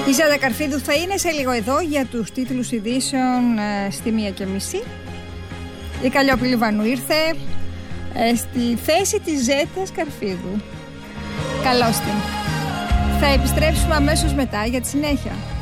Η Ζάντα Καρφίδου θα είναι σε λίγο εδώ για τους τίτλους ειδήσεων στη 1:30. Η Καλλιόπη Λιβανού ήρθε στη θέση της Ζέτας Καρφίδου. Καλώς την. Θα επιστρέψουμε αμέσως μετά για τη συνέχεια.